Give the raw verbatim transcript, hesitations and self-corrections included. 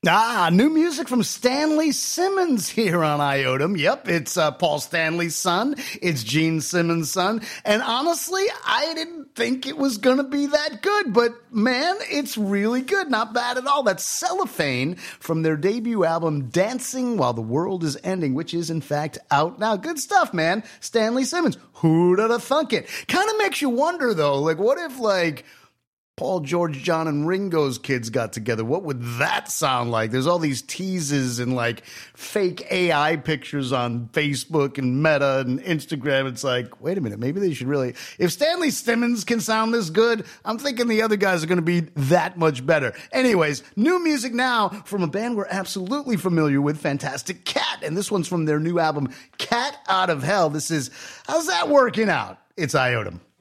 Ah, new music from Stanley Simmons here on Iotum. Yep, it's uh, Paul Stanley's son. It's Gene Simmons' son. And honestly, I didn't think it was going to be that good. But man, it's really good. Not bad at all. That's Cellophane from their debut album, Dancing While the World is Ending, which is in fact out now. Good stuff, man. Stanley Simmons. Who'd have thunk it? Kind of makes you wonder, though, like, what if, like, Paul, George, John, and Ringo's kids got together? What would that sound like? There's all these teases and like fake A I pictures on Facebook and Meta and Instagram. It's like, wait a minute, maybe they should really, if Stanley Simmons can sound this good, I'm thinking the other guys are going to be that much better. Anyways, new music now from a band we're absolutely familiar with, Fantastic Cat. And this one's from their new album, Cat Out of Hell. This is, how's that working out? It's Iotum.